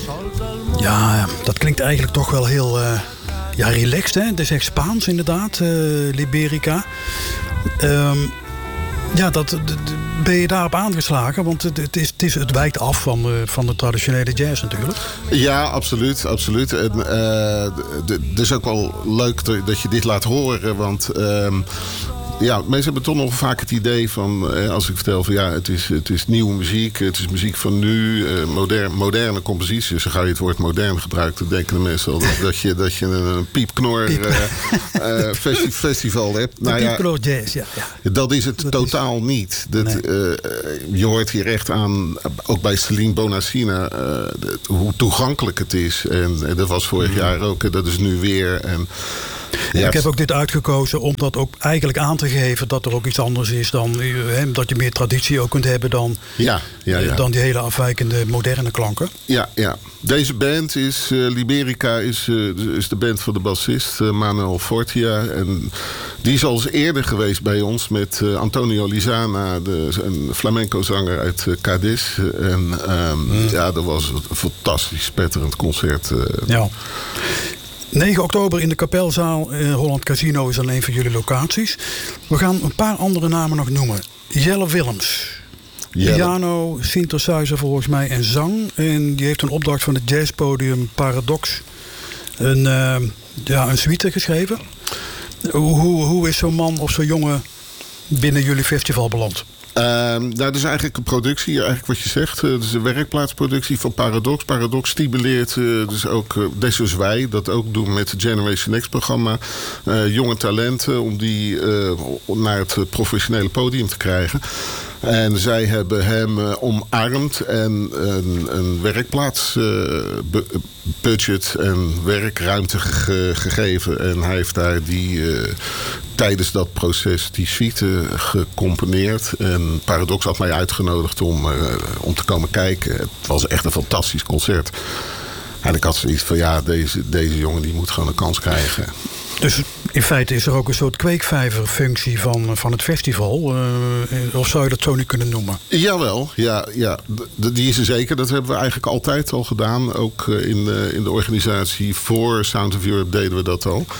Ja, dat klinkt eigenlijk toch wel heel relaxed. Hè? Het is echt Spaans inderdaad, Liberica. Ben je daarop aangeslagen? Want het wijkt af van de traditionele jazz natuurlijk. Ja, absoluut. En het is ook wel leuk dat je dit laat horen. Want mensen hebben toch nog vaak het idee van... als ik vertel van het is nieuwe muziek. Het is muziek van nu. Moderne composities. Zo ga je het woord modern gebruikt. Dan denken de mensen al dat je een piepknor festival hebt. Piepknor jazz, ja. Dat is het totaal niet. Je hoort hier echt aan, ook bij Celine Bonassina... hoe toegankelijk het is. En dat was vorig jaar ook. Dat is nu weer... Ja, ik heb ook dit uitgekozen om dat ook eigenlijk aan te geven... dat er ook iets anders is dan... dat je meer traditie ook kunt hebben dan... dan die hele afwijkende moderne klanken. Ja. Deze band is... Liberica is de band van de bassist Manuel Fortia. En die is al eens eerder geweest bij ons... met Antonio Lizana, een flamenco-zanger uit Cadiz. En dat was een fantastisch spetterend concert. Ja. 9 oktober in de Kapelzaal. Holland Casino is alleen van jullie locaties. We gaan een paar andere namen nog noemen. Jelle Willems. Piano, synthesizer volgens mij en zang. En die heeft een opdracht van het jazzpodium Paradox. Een suite geschreven. Hoe is zo'n man of zo'n jongen binnen jullie festival beland? Dat is eigenlijk een productie, eigenlijk wat je zegt. Het is een werkplaatsproductie van Paradox. Paradox stimuleert dus ook, net zoals wij dat ook doen met het Generation Next programma. Jonge talenten om die naar het professionele podium te krijgen. En zij hebben hem omarmd en een werkplaatsbudget en werkruimte gegeven. En hij heeft daar tijdens dat proces die suite gecomponeerd. En Paradox had mij uitgenodigd om te komen kijken. Het was echt een fantastisch concert. En ik had zoiets van deze jongen die moet gewoon een kans krijgen. Dus in feite is er ook een soort kweekvijverfunctie van het festival. Of zou je dat zo niet kunnen noemen? Jawel, ja. Die is er zeker. Dat hebben we eigenlijk altijd al gedaan. Ook in de organisatie voor Sound of Europe deden we dat al.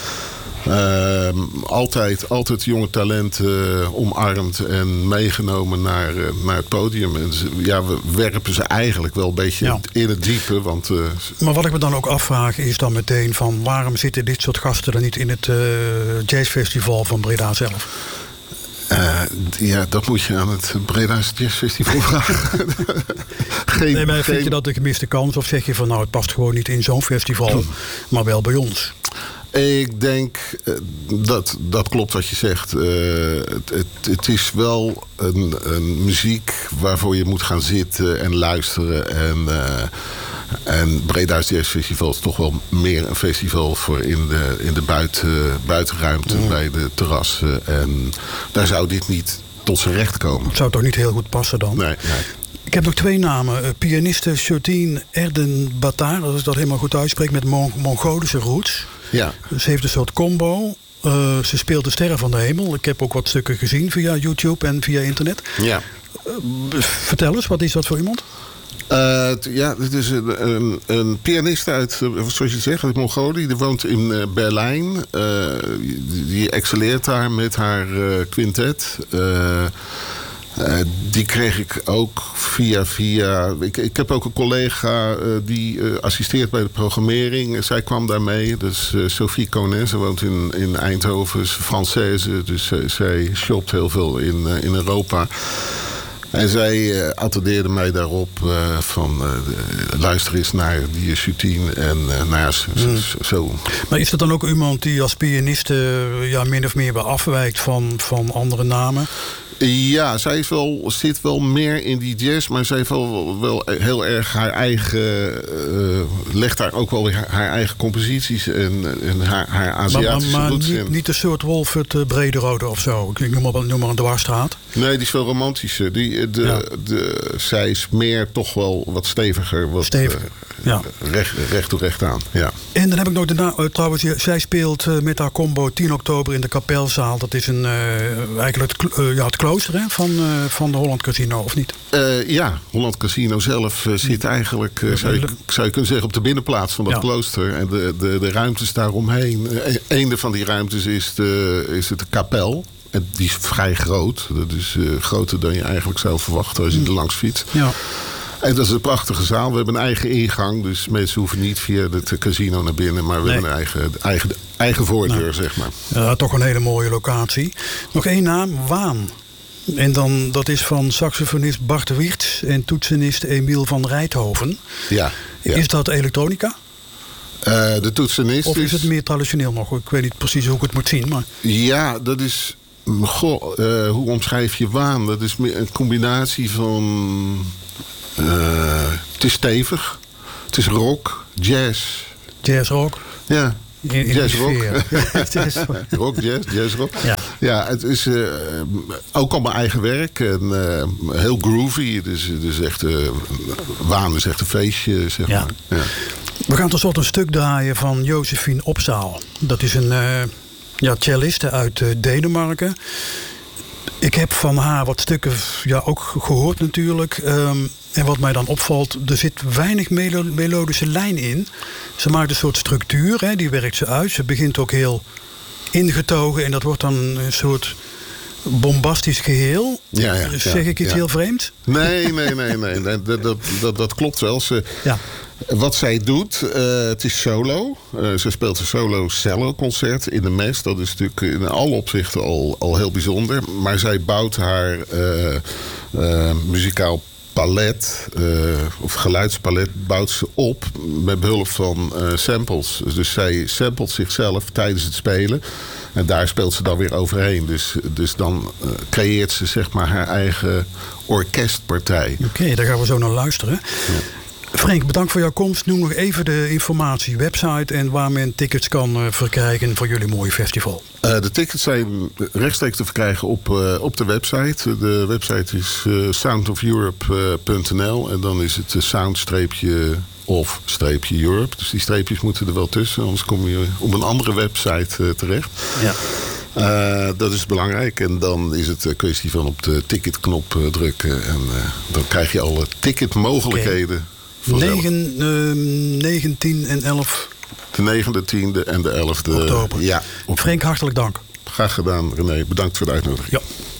Altijd jonge talenten omarmd en meegenomen naar het podium. En we werpen ze eigenlijk wel een beetje in het diepe. Maar wat ik me dan ook afvraag is dan meteen van... waarom zitten dit soort gasten dan niet in het jazzfestival van Breda zelf? Dat moet je aan het Breda's Jazzfestival vragen. Vind je dat een gemiste kans? Of zeg je van het past gewoon niet in zo'n festival, maar wel bij ons? Ik denk dat klopt wat je zegt. Het is wel een muziek waarvoor je moet gaan zitten en luisteren. En Breda's Jazz Festival is toch wel meer een festival voor in de buitenruimte bij de terrassen. En daar zou dit niet tot zijn recht komen. Het zou toch niet heel goed passen dan? Nee. Ik heb nog 2 namen. Pianiste Shotine Erdenbatar, als ik dat helemaal goed uitspreek, met Mongolische roots. Ja. Ze heeft een soort combo. Ze speelt de Sterren van de Hemel. Ik heb ook wat stukken gezien via YouTube en via internet. Ja. Vertel eens, wat is dat voor iemand? Dit is een pianist uit, zoals je zegt, uit Mongolië. Die woont in Berlijn. Die excelleert daar met haar quintet. Die kreeg ik ook via... Ik heb ook een collega die assisteert bij de programmering. Zij kwam daarmee. Dus Sophie Conin, ze woont in Eindhoven. Is Française, dus zij shopt heel veel in Europa. En zij attendeerde mij daarop van luister eens naar die Shutine en zo. Maar is dat dan ook iemand die als pianiste min of meer wel afwijkt van andere namen? Ja, zij zit wel meer in die jazz, maar zij heeft wel heel erg haar eigen... legt daar ook wel haar eigen composities en haar Aziatische roots in. Maar niet een soort Wolfert Brederode of zo? Ik noem maar een dwarsstraat. Nee, die is veel romantischer. Zij is meer toch wel wat steviger. Recht toe recht aan. Ja. En dan heb ik nog trouwens, zij speelt met haar combo 10 oktober in de Kapelzaal. Dat is eigenlijk het klooster van de Holland Casino, of niet? Holland Casino zelf zit eigenlijk, zou je kunnen zeggen, op de binnenplaats van dat klooster. En de ruimtes daaromheen. Een van die ruimtes is de kapel. En die is vrij groot. Dat is groter dan je eigenlijk zou verwachten als je er langs fietst. Ja. En dat is een prachtige zaal. We hebben een eigen ingang. Dus mensen hoeven niet via het casino naar binnen. Maar we hebben een eigen voordeur, zeg maar. Ja, toch een hele mooie locatie. Nog één naam, Waan. En dan, dat is van saxofonist Bart Wiertz en toetsenist Emiel van Rijthoven. Ja. Is dat elektronica? De toetsenist of is het meer traditioneel nog? Ik weet niet precies hoe ik het moet zien. Maar... Ja, dat is... hoe omschrijf je Waan? Dat is meer een combinatie van... het is stevig. Het is rock, jazz. Jazz-rock? Ja. Jazz-rock. Rock, jazz-rock. Ja, het is ook al mijn eigen werk. En heel groovy. Het is echt... Waan is echt een feestje, zeg maar. Ja. We gaan tot slot een stuk draaien van Josephine Opsaal. Dat is een celliste uit Denemarken. Ik heb van haar wat stukken ook gehoord natuurlijk. En wat mij dan opvalt, er zit weinig melodische lijn in. Ze maakt een soort structuur, die werkt ze uit. Ze begint ook heel ingetogen en dat wordt dan een soort bombastisch geheel. Zeg ik iets heel vreemds? Nee. Dat klopt wel. Wat zij doet, het is solo. Ze speelt een solo cello-concert in de Mes. Dat is natuurlijk in alle opzichten al heel bijzonder. Maar zij bouwt haar muzikaal palet, of geluidspalet, bouwt ze op met behulp van samples. Dus zij samplet zichzelf tijdens het spelen. En daar speelt ze dan weer overheen. Dus dan creëert ze zeg maar haar eigen orkestpartij. Oké, daar gaan we zo naar luisteren. Ja. Frank, bedankt voor jouw komst. Noem nog even de informatie, website en waar men tickets kan verkrijgen voor jullie mooie festival. De tickets zijn rechtstreeks te verkrijgen op de website. De website is soundofeurope.nl en dan is het sound-of-Europe. Dus die streepjes moeten er wel tussen, anders kom je op een andere website terecht. Ja. Dat is belangrijk. En dan is het een kwestie van op de ticketknop drukken. En dan krijg je alle ticketmogelijkheden. 9, 10 en 11. De 9e, 10e en de 11e. Oktober. Ja. Frank, hartelijk dank. Graag gedaan, René. Bedankt voor de uitnodiging. Ja.